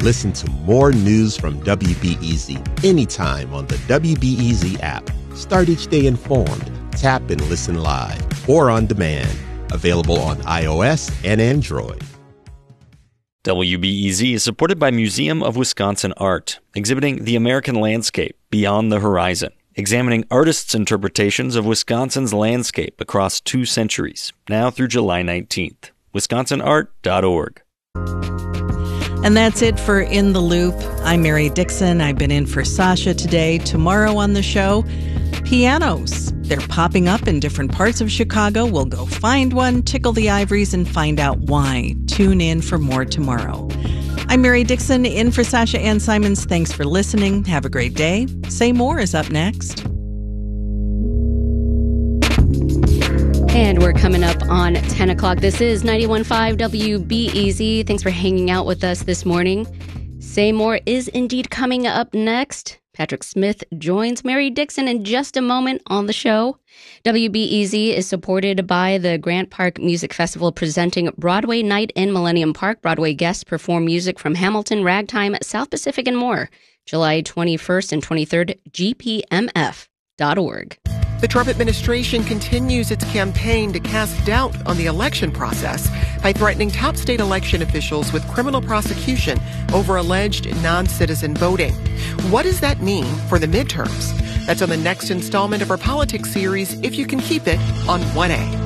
Listen to more news from WBEZ anytime on the WBEZ app. Start each day informed. Tap and listen live or on demand. Available on iOS and Android. WBEZ is supported by Museum of Wisconsin Art, exhibiting the American landscape beyond the horizon, examining artists' interpretations of Wisconsin's landscape across 2 centuries, now through July 19th. WisconsinArt.org. And that's it for In the Loop. I'm Mary Dixon. I've been in for Sasha today. Tomorrow on the show, pianos. They're popping up in different parts of Chicago. We'll go find one, tickle the ivories, and find out why. Tune in for more tomorrow. I'm Mary Dixon, in for Sasha Ann Simons. Thanks for listening. Have a great day. Say More is up next. And we're coming up on 10 o'clock. This is 91.5 WBEZ. Thanks for hanging out with us this morning. Say More is indeed coming up next. Patrick Smith joins Mary Dixon in just a moment on the show. WBEZ is supported by the Grant Park Music Festival, presenting Broadway Night in Millennium Park. Broadway guests perform music from Hamilton, Ragtime, South Pacific, and more. July 21st and 23rd, gpmf.org. The Trump administration continues its campaign to cast doubt on the election process by threatening top state election officials with criminal prosecution over alleged non-citizen voting. What does that mean for the midterms? That's on the next installment of our politics series, If You Can Keep It, on 1A.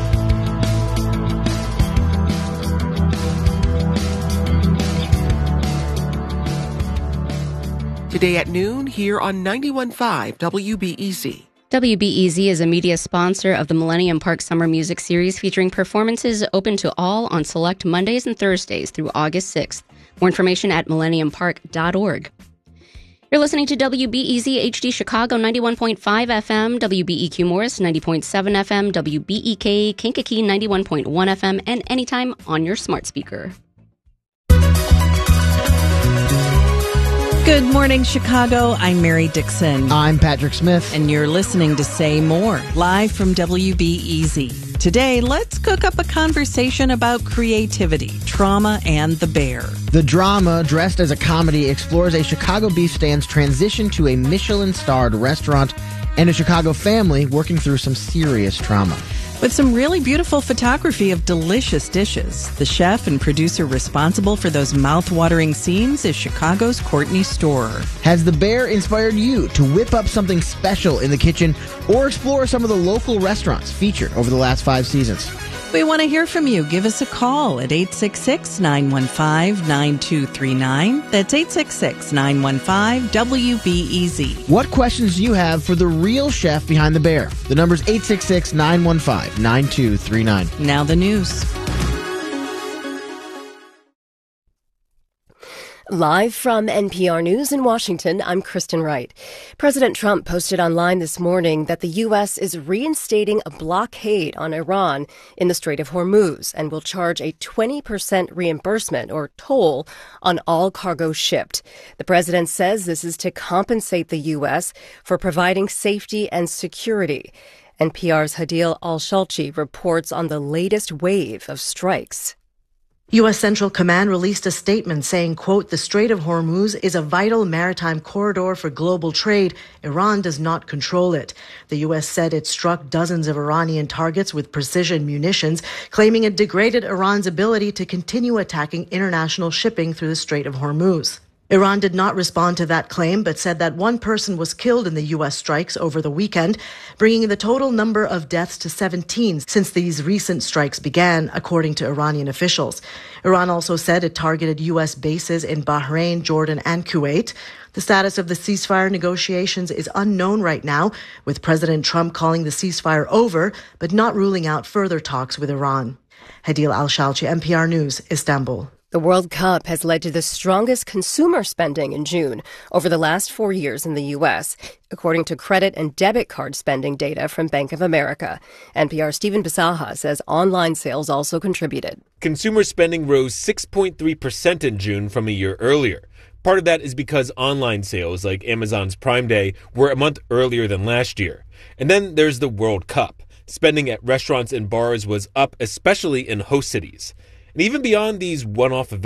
Today at noon, here on 91.5 WBEZ. WBEZ is a media sponsor of the Millennium Park Summer Music Series, featuring performances open to all on select Mondays and Thursdays through August 6th. More information at millenniumpark.org. You're listening to WBEZ HD Chicago 91.5 FM, WBEQ Morris 90.7 FM, WBEK Kankakee 91.1 FM, and anytime on your smart speaker. Good morning, Chicago. I'm Mary Dixon. I'm Patrick Smith. And you're listening to Say More, live from WBEZ. Today, let's cook up a conversation about creativity, trauma, and the bear. The drama, dressed as a comedy, explores a Chicago beef stand's transition to a Michelin-starred restaurant and a Chicago family working through some serious trauma. With some really beautiful photography of delicious dishes. The chef and producer responsible for those mouth-watering scenes is Chicago's Courtney Storer. Has The Bear inspired you to whip up something special in the kitchen or explore some of the local restaurants featured over the last 5 seasons? We want to hear from you. Give us a call at 866-915-9239. That's 866-915-WBEZ. What questions do you have for the real chef behind The Bear? The number's 866-915-9239. Now the news. Live from NPR News in Washington, I'm Kristen Wright. President Trump posted online this morning that the U.S. is reinstating a blockade on Iran in the Strait of Hormuz and will charge a 20% reimbursement or toll on all cargo shipped. The president says this is to compensate the U.S. for providing safety and security. NPR's Hadil Al-Shalchi reports on the latest wave of strikes. U.S. Central Command released a statement saying, quote, "The Strait of Hormuz is a vital maritime corridor for global trade. Iran does not control it." The U.S. said it struck dozens of Iranian targets with precision munitions, claiming it degraded Iran's ability to continue attacking international shipping through the Strait of Hormuz. Iran did not respond to that claim, but said that one person was killed in the U.S. strikes over the weekend, bringing the total number of deaths to 17 since these recent strikes began, according to Iranian officials. Iran also said it targeted U.S. bases in Bahrain, Jordan, and Kuwait. The status of the ceasefire negotiations is unknown right now, with President Trump calling the ceasefire over, but not ruling out further talks with Iran. Hadil Al-Shalchi, NPR News, Istanbul. The World Cup has led to the strongest consumer spending in June over the last 4 years in the U.S., according to credit and debit card spending data from Bank of America. NPR's Stephen Bisaha says online sales also contributed. Consumer spending rose 6.3% in June from a year earlier. Part of that is because online sales, like Amazon's Prime Day, were a month earlier than last year. And then there's the World Cup. Spending at restaurants and bars was up, especially in host cities. And even beyond these one-off events,